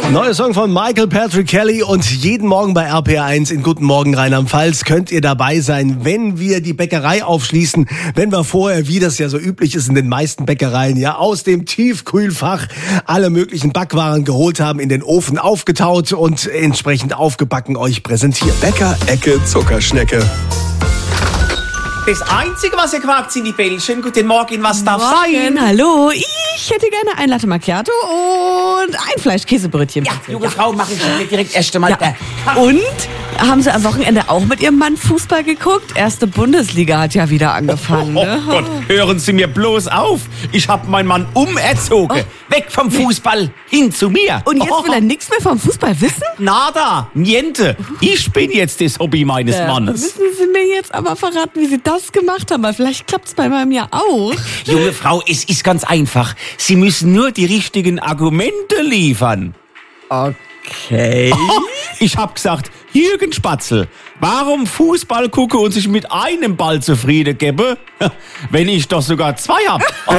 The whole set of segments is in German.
Neuer Song von Michael Patrick Kelly und jeden Morgen bei RPR1 in Guten Morgen Rheinland-Pfalz könnt ihr dabei sein, wenn wir die Bäckerei aufschließen, wenn wir vorher, wie das ja so üblich ist in den meisten Bäckereien, ja aus dem Tiefkühlfach alle möglichen Backwaren geholt haben, in den Ofen aufgetaut und entsprechend aufgebacken euch präsentiert. Bäcker-Ecke Zuckerschnecke. Das Einzige, was ihr quakt, sind die Bällchen. Guten Morgen, was darf sein? Hallo, ich hätte gerne ein Latte Macchiato und ein Fleischkäsebrötchen. Ja, junge Frau, mache ich schon direkt erst einmal. Ja. Und haben Sie am Wochenende auch mit Ihrem Mann Fußball geguckt? Erste Bundesliga hat ja wieder angefangen. Oh Ne? Gott, hören Sie mir bloß auf. Ich habe meinen Mann umerzogen. Weg vom Fußball, hin zu mir. Und jetzt will er nichts mehr vom Fußball wissen? Nada, niente. Ich bin jetzt das Hobby meines Mannes. Müssen Sie mir jetzt aber verraten, wie Sie das gemacht haben, weil vielleicht klappt es bei meinem ja auch. Junge Frau, es ist ganz einfach. Sie müssen nur die richtigen Argumente liefern. Okay. Ich hab gesagt, Jürgen Spatzel, warum Fußball gucke und sich mit einem Ball zufrieden gebe, wenn ich doch sogar zwei hab?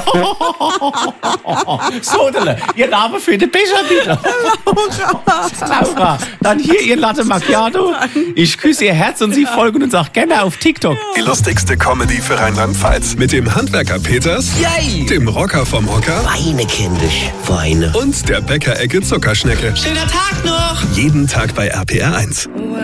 Sodele, Ihr Name für den Becher bitte. Laura, dann hier Ihr Latte Macchiato. Ich küsse Ihr Herz und Sie folgen uns auch gerne auf TikTok. Die lustigste Comedy für Rheinland-Pfalz. Mit dem Handwerker Peters, Yay! dem Rocker vom Hocker Weine kindisch, Weine. und der Bäcker-Ecke Zuckerschnecke. Schöner Tag noch! Jeden Tag bei RPR1.